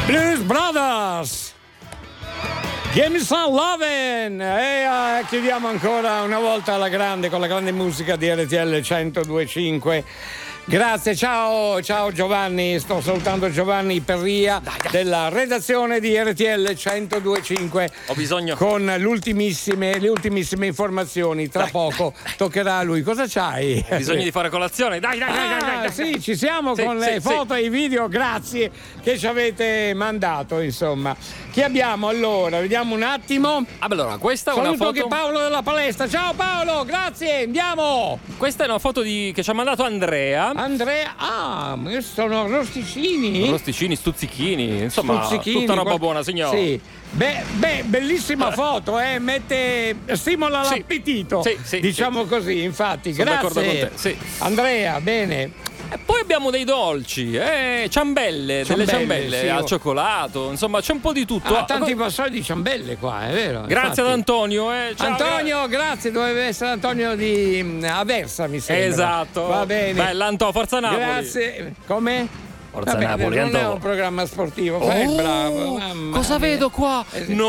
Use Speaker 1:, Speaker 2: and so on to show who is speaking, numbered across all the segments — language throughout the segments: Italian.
Speaker 1: Blues Brothers, Give Me Some Lovin'. E chiudiamo ancora una volta alla grande con la grande musica di RTL 102.5. Grazie, ciao Giovanni, sto salutando Giovanni Perria della redazione di RTL 102.5.
Speaker 2: Ho bisogno
Speaker 1: con le ultimissime informazioni. Tra poco toccherà a lui. Cosa c'hai?
Speaker 2: Ho bisogno di fare colazione. Dai.
Speaker 1: Sì, ci siamo con le foto e i video, grazie, che ci avete mandato, insomma. Chi abbiamo allora? Vediamo un attimo.
Speaker 2: Allora, questa è
Speaker 1: Saluto
Speaker 2: una foto
Speaker 1: anche Paolo della palestra. Ciao Paolo, grazie, andiamo.
Speaker 2: Questa è una foto che ci ha mandato Andrea,
Speaker 1: sono rosticini,
Speaker 2: stuzzichini, insomma, tutta roba buona, signor.
Speaker 1: Sì. Beh, bellissima foto, stimola l'appetito, diciamo così, infatti.
Speaker 2: Sono
Speaker 1: grazie
Speaker 2: d'accordo con te, sì.
Speaker 1: Andrea, bene.
Speaker 2: E poi abbiamo dei dolci, delle ciambelle
Speaker 1: sì,
Speaker 2: al cioccolato, insomma c'è un po' di tutto.
Speaker 1: Tanti passaggi di ciambelle qua, è vero.
Speaker 2: Grazie ad Antonio. Ciao,
Speaker 1: Antonio, grazie, doveva essere Antonio di Aversa, mi sembra.
Speaker 2: Esatto.
Speaker 1: Va bene.
Speaker 2: Bella Antonio, forza Napoli.
Speaker 1: Grazie. Come?
Speaker 2: Forza Napoli,
Speaker 1: non è un programma sportivo, fai bravo.
Speaker 2: Cosa vedo qua?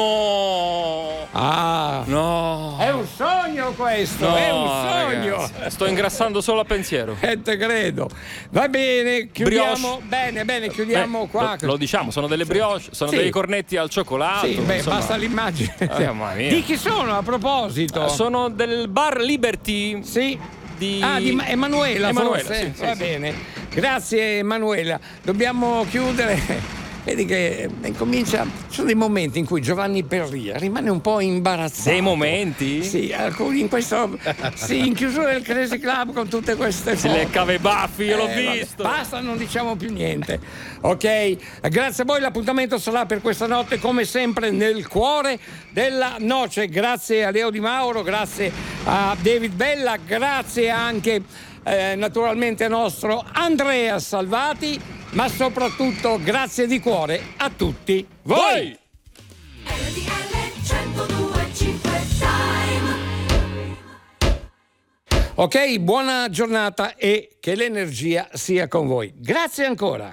Speaker 2: No.
Speaker 1: No. È un sogno questo, è un sogno.
Speaker 2: Ragazzi, sto ingrassando solo a pensiero.
Speaker 1: Te credo. Va bene, chiudiamo. Bene, chiudiamo qua.
Speaker 2: Lo diciamo, sono delle brioche, sono dei cornetti al cioccolato.
Speaker 1: Sì, basta l'immagine.
Speaker 2: Mamma mia.
Speaker 1: Di chi sono a proposito?
Speaker 2: Sono del bar Liberty.
Speaker 1: Sì.
Speaker 2: Di
Speaker 1: Emanuela, forse?
Speaker 2: Sì,
Speaker 1: Va bene. Grazie Emanuela. Dobbiamo chiudere. Vedi che ci sono dei momenti in cui Giovanni Perria rimane un po' imbarazzato.
Speaker 2: Dei momenti?
Speaker 1: Sì, alcuni in questo. Sì, in chiusura del Crazy Club con tutte queste foto.
Speaker 2: Si leccava i baffi, io l'ho visto.
Speaker 1: Basta, non diciamo più niente. Ok, grazie a voi, l'appuntamento sarà per questa notte come sempre nel cuore della noce. Grazie a Leo Di Mauro, grazie a David Bella, grazie anche naturalmente a nostro Andrea Salvati, ma soprattutto grazie di cuore a tutti voi. Ok, buona giornata e che l'energia sia con voi. Grazie ancora.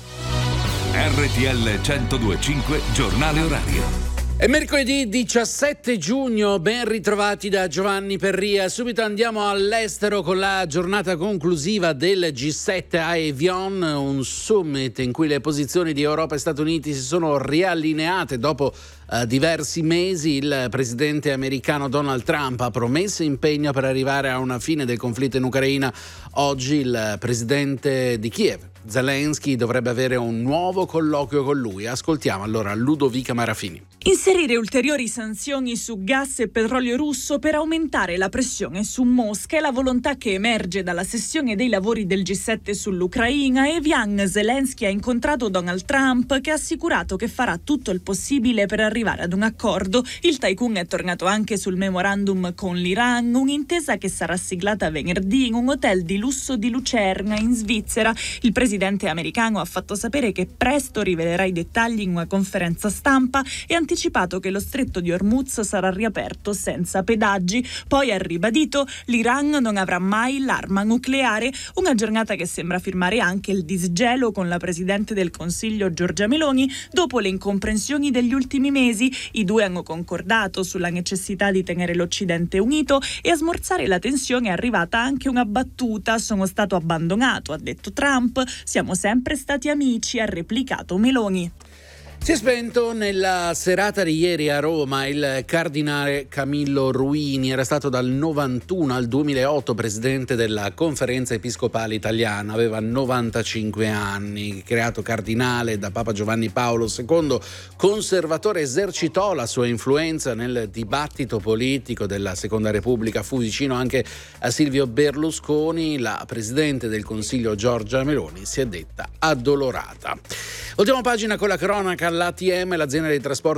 Speaker 3: RTL 102.5 Giornale Orario.
Speaker 4: È mercoledì 17 giugno, ben ritrovati da Giovanni Perria. Subito andiamo all'estero con la giornata conclusiva del G7 a Evian, un summit in cui le posizioni di Europa e Stati Uniti si sono riallineate dopo diversi mesi. Il presidente americano Donald Trump ha promesso impegno per arrivare a una fine del conflitto in Ucraina. Oggi il presidente di Kiev, Zelensky, dovrebbe avere un nuovo colloquio con lui. Ascoltiamo allora Ludovica Marafini.
Speaker 5: Inserire ulteriori sanzioni su gas e petrolio russo per aumentare la pressione su Mosca è la volontà che emerge dalla sessione dei lavori del G7 sull'Ucraina. A Evian Zelensky ha incontrato Donald Trump, che ha assicurato che farà tutto il possibile per arrivare ad un accordo. Il tycoon è tornato anche sul memorandum con l'Iran, un'intesa che sarà siglata venerdì in un hotel di lusso di Lucerna in Svizzera. Il presidente americano ha fatto sapere che presto rivelerà i dettagli in una conferenza stampa e ha anticipato che lo stretto di Hormuz sarà riaperto senza pedaggi. Poi ha ribadito: l'Iran non avrà mai l'arma nucleare, una giornata che sembra firmare anche il disgelo con la presidente del Consiglio Giorgia Meloni dopo le incomprensioni degli ultimi mesi. I due hanno concordato sulla necessità di tenere l'Occidente unito e a smorzare la tensione è arrivata anche una battuta: sono stato abbandonato, ha detto Trump, siamo sempre stati amici, ha replicato Meloni.
Speaker 4: Si è spento nella serata di ieri a Roma il cardinale Camillo Ruini. Era stato dal 91 al 2008 presidente della Conferenza Episcopale Italiana, aveva 95 anni, creato cardinale da Papa Giovanni Paolo II, conservatore, esercitò la sua influenza nel dibattito politico della Seconda Repubblica, fu vicino anche a Silvio Berlusconi. La presidente del Consiglio Giorgia Meloni si è detta addolorata. Ultima pagina con la cronaca. L'ATM, l'azienda di trasporto